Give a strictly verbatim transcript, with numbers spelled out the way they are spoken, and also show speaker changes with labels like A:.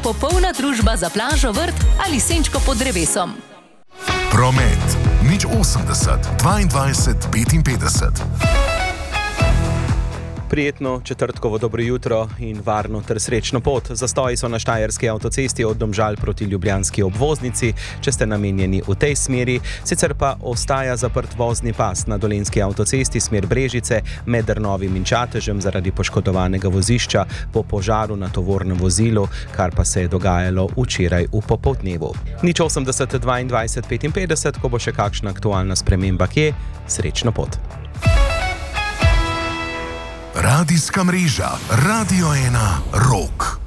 A: popolna družba za plažo, vrt ali senčko pod drevesom.
B: Promet nič osemdeset dvaindvajset petinpetdeset.
C: Prijetno četrtkovo dobro jutro in varno ter srečno pot. Zastoji so na štajerski avtocesti od Domžal proti ljubljanski obvoznici, če ste namenjeni v tej smeri. Sicer pa ostaja zaprt vozni pas na dolenjski avtocesti smer Brežice med Drnovim in Čatežem zaradi poškodovanega vozišča po požaru na tovornem vozilu, kar pa se je dogajalo včeraj v popoldnevu. nič osemdeset dvaindvajset petinpetdeset, ko bo še kakšna aktualna sprememba kje, srečno pot.
B: Radijska mreža Radio ena Rock.